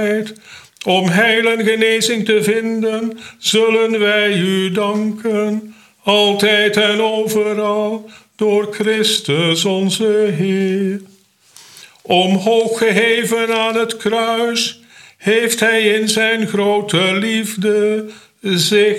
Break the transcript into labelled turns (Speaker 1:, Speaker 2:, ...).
Speaker 1: Om heil en genezing te vinden, zullen wij u danken, altijd en overal, door Christus onze Heer. Omhoog geheven aan het kruis, heeft hij in zijn grote liefde zich